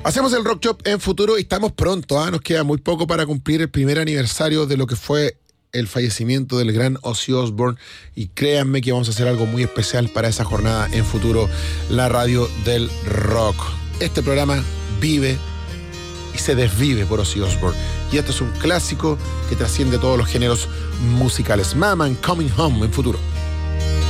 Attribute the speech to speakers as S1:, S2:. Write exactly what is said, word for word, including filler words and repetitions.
S1: Hacemos el Rock Shop en Futuro y estamos pronto, ¿eh? Nos queda muy poco para cumplir el primer aniversario de lo que fue el fallecimiento del gran Ozzy Osbourne, y créanme que vamos a hacer algo muy especial para esa jornada en Futuro, la radio del rock. Este programa vive y se desvive por Ozzy Osbourne, y esto es un clásico que trasciende todos los géneros musicales. Mama and Coming Home en Futuro.